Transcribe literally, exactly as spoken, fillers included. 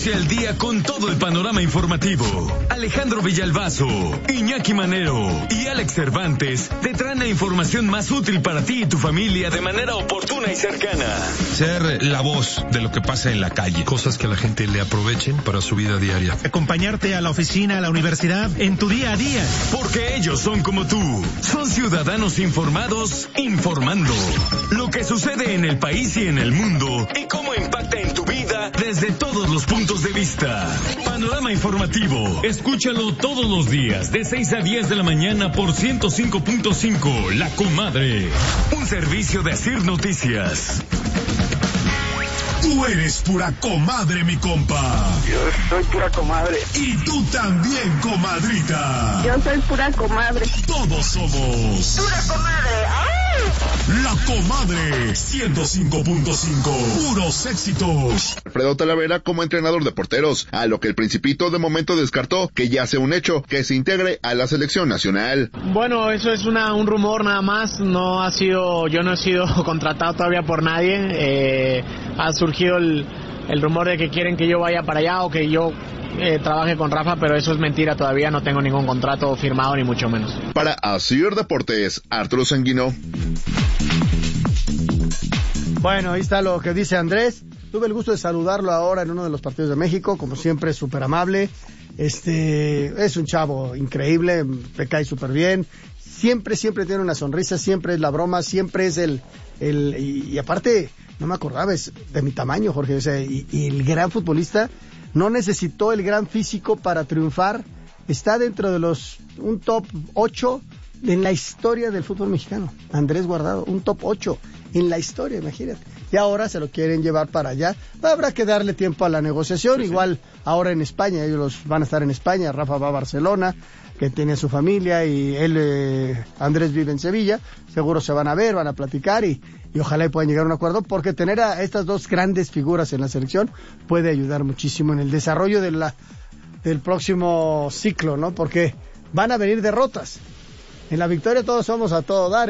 Ponte al día con todo el panorama informativo. Alejandro Villalbazo, Iñaki Manero y Alex Cervantes te traen la información más útil para ti y tu familia de manera oportuna y cercana. Ser la voz de lo que pasa en la calle. Cosas que la gente le aprovechen para su vida diaria. Acompañarte a la oficina, a la universidad, en tu día a día. Porque ellos son como tú. Son ciudadanos informados, informando. Lo que sucede en el país y en el mundo y cómo impacta en tu vida desde todos los puntos de vista. Panorama informativo. Escúchalo todos los días de seis a diez de la mañana por ciento cinco punto cinco La Comadre. Un servicio de Asir Noticias. Tú eres pura comadre, mi compa. Yo soy pura comadre. Y tú también, comadrita. Yo soy pura comadre. Todos somos pura comadre. ¡Ay! La Comadre ciento cinco punto cinco. Puros éxitos. Alfredo Talavera como entrenador de porteros, a lo que el Principito de momento descartó que ya sea un hecho que se integre a la selección nacional. Bueno, eso es una, un rumor nada más. No ha sido, yo no he sido contratado todavía por nadie. Eh, ha surgido el, el rumor de que quieren que yo vaya para allá o que yo eh, trabaje con Rafa, pero eso es mentira. Todavía no tengo ningún contrato firmado ni mucho menos. Para Asir Deportes, Arturo Sanguino. Bueno, ahí está lo que dice Andrés. Tuve el gusto de saludarlo ahora en uno de los partidos de México, como siempre, súper amable. Este, es un chavo increíble, me cae súper bien. Siempre, siempre tiene una sonrisa, siempre es la broma, siempre es el, el, y, y aparte, no me acordaba, es de mi tamaño, Jorge, o sea, y, y el gran futbolista no necesitó el gran físico para triunfar. Está dentro de los, un top ocho en la historia del fútbol mexicano. Andrés Guardado, un top ocho en la historia, imagínate. Y ahora se lo quieren llevar para allá. Habrá que darle tiempo a la negociación. Sí, igual sí. Ahora en España, ellos los van a estar en España. Rafa va a Barcelona, que tiene su familia, y él, eh, Andrés vive en Sevilla. Seguro se van a ver, van a platicar y, y ojalá y puedan llegar a un acuerdo, porque tener a estas dos grandes figuras en la selección puede ayudar muchísimo en el desarrollo de la, del próximo ciclo, ¿no? Porque van a venir derrotas. En la victoria todos somos a todo dar.